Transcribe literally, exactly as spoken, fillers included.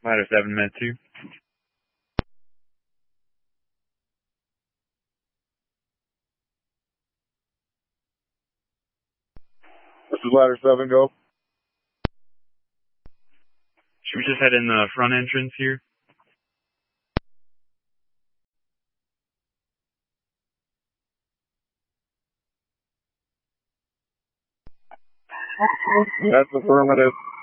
Ladder seven, Med two. This is Ladder seven, go. Should we just head in the front entrance here? That's affirmative.